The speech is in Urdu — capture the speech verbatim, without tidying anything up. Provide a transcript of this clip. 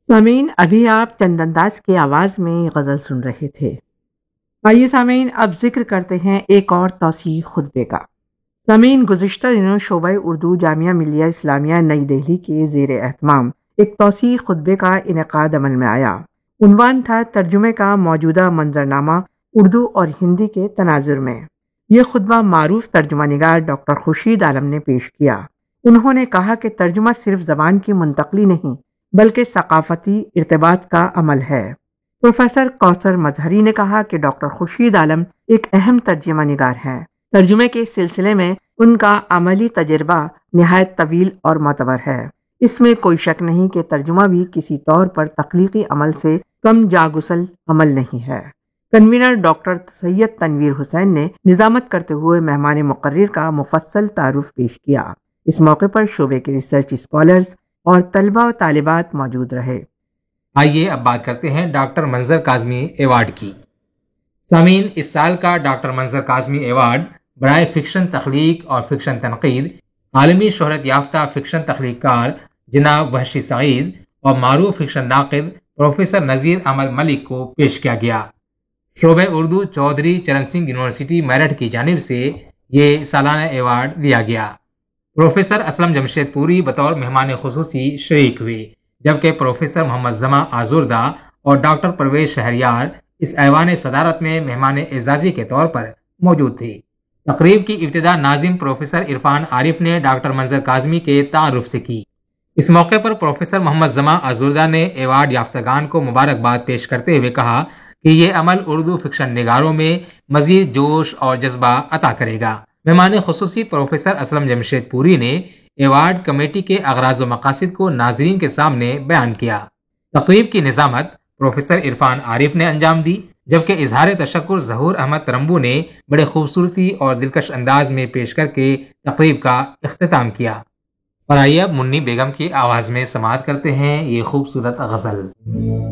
سامعین، ابھی آپ چند انداز کی آواز میں غزل سن رہے تھے۔ آئیے سامعین، اب ذکر کرتے ہیں ایک اور توسیع خطبے کا۔ سامعین، گزشتہ دنوں شعبہ اردو جامعہ ملیہ اسلامیہ نئی دہلی کے زیر اہتمام ایک توسیع خطبے کا انعقاد عمل میں آیا۔ عنوان تھا ترجمے کا موجودہ منظرنامہ اردو اور ہندی کے تناظر میں۔ یہ خطبہ معروف ترجمہ نگار ڈاکٹر خورشید عالم نے پیش کیا۔ انہوں نے کہا کہ ترجمہ صرف زبان کی منتقلی نہیں بلکہ ثقافتی ارتباط کا عمل ہے۔ پروفیسر کوثر مظہری نے کہا کہ ڈاکٹر خورشید عالم ایک اہم ترجمہ نگار ہیں۔ ترجمے کے سلسلے میں ان کا عملی تجربہ نہایت طویل اور معتبر ہے۔ اس میں کوئی شک نہیں کہ ترجمہ بھی کسی طور پر تخلیقی عمل سے کم جاگسل عمل نہیں ہے۔ کنوینر ڈاکٹر سید تنویر حسین نے نظامت کرتے ہوئے مہمان مقرر کا مفصل تعارف پیش کیا۔ اس موقع پر شعبے کے ریسرچ اسکالرز اور طلبہ و طالبات موجود رہے۔ آئیے اب بات کرتے ہیں ڈاکٹر منظر کاظمی ایوارڈ کی۔ سامعین، اس سال کا ڈاکٹر منظر کاظمی ایوارڈ برائے فکشن تخلیق اور فکشن تنقید عالمی شہرت یافتہ فکشن تخلیق کار جناب وحشی سعید اور معروف فکشن ناقد پروفیسر نذیر احمد ملک کو پیش کیا گیا۔ شعبہ اردو چودھری چرن سنگھ یونیورسٹی میرٹھ کی جانب سے یہ سالانہ ایوارڈ دیا گیا۔ پروفیسر اسلم جمشید پوری بطور مہمان خصوصی شریک ہوئے، جبکہ پروفیسر محمد زماں آزردہ اور ڈاکٹر پرویز شہریار اس ایوان صدارت میں مہمان اعزازی کے طور پر موجود تھے۔ تقریب کی ابتدا ناظم پروفیسر عرفان عارف نے ڈاکٹر منظر کاظمی کے تعارف سے کی۔ اس موقع پر پروفیسر محمد زماں آزردہ نے ایوارڈ یافتگان کو مبارکباد پیش کرتے ہوئے کہا کہ یہ عمل اردو فکشن نگاروں میں مزید جوش اور جذبہ عطا کرے گا۔ مہمان خصوصی پروفیسر اسلم جمشید پوری نے ایوارڈ کمیٹی کے اغراض و مقاصد کو ناظرین کے سامنے بیان کیا۔ تقریب کی نظامت پروفیسر عرفان عارف نے انجام دی، جبکہ اظہار تشکر ظہور احمد ترمبو نے بڑے خوبصورتی اور دلکش انداز میں پیش کر کے تقریب کا اختتام کیا۔ اور آئیے اب منی بیگم کی آواز میں سماعت کرتے ہیں یہ خوبصورت غزل۔